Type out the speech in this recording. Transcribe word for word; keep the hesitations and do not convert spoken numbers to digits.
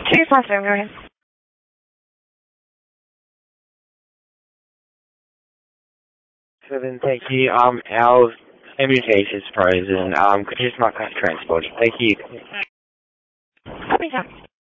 Two five seven, go ahead. Seven, thank you. Um, our interface is frozen. Um, could you just mark us transport? Thank you. Copy that.